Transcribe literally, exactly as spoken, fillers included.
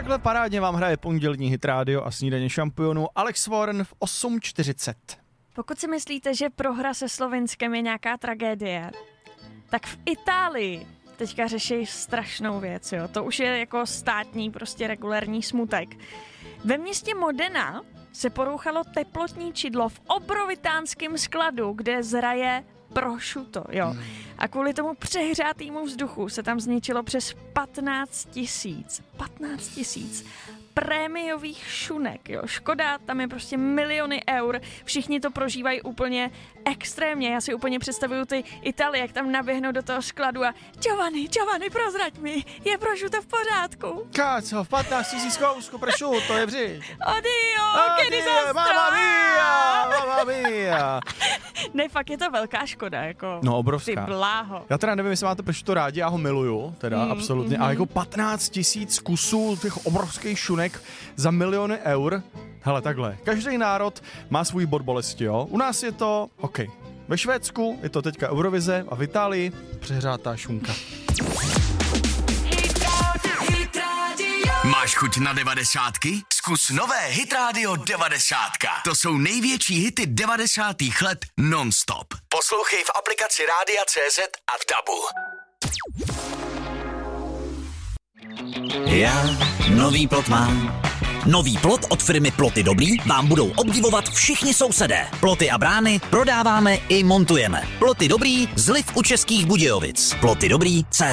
takhle parádně vám hraje pondělní Hit Radio a snídaně šampionů Alex Warren v osm čtyřicet. Pokud si myslíte, že prohra se Slovinskem je nějaká tragédie, tak v Itálii teďka řeší strašnou věc, jo. To už je jako státní, prostě regulérní smutek. Ve městě Modena se porouchalo teplotní čidlo v obrovitánském skladu, kde zraje prosciutto, jo. A kvůli tomu přehřátýmu vzduchu se tam zničilo přes patnáct tisíc. patnáct tisíc prémiových šunek, jo. Škoda, tam je prostě miliony eur, všichni to prožívají úplně extrémně, já si úplně představuju ty Italie, jak tam naběhnou do toho skladu a Giovanni, Giovanni, prozrať mi, je prosciutto v pořádku. Káco, patnáct tisíc kousku prosciutto je břiš. Odio, che disastro! Mamma mia, mamma mia. Ne, fakt je to velká škoda, jako. No, obrovská. Ty bláho. Já teda nevím, jestli máte prosciutto rádi, já ho miluju, teda Mm, absolutně, mhm. ale jako patnáct tisíc kusů těch obrovských šunek za miliony eur. Hele, takhle, každý národ má svůj bod bolesti, jo. U nás je to hokej. Ve Švédsku je to teďka Eurovize a v Itálii přehřátá šunka. Máš chuť na devadesátky? Zkus nové Hit Radio devadesátka. To jsou největší hity devadesátých let non-stop. Poslouchej v aplikaci Rádia C Z a v Dabu. Já nový plot mám. Nový plot od firmy Ploty Dobrý vám budou obdivovat všichni sousedé. Ploty a brány prodáváme i montujeme. Ploty Dobrý, zliv u Českých Budějovic. Ploty Dobrý, C